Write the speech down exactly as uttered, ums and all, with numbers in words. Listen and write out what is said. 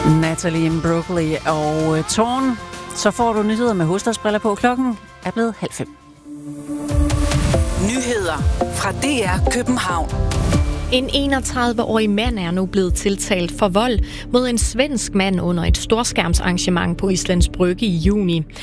Natalie Imbruglia og uh, Torn. Så får du nyheder med hovedstadsbriller på. Klokken er blevet halv fem. Nyheder fra D R København. En enogtredive-årig mand er nu blevet tiltalt for vold mod en svensk mand under et storskærmsarrangement på Islands Brygge i juni.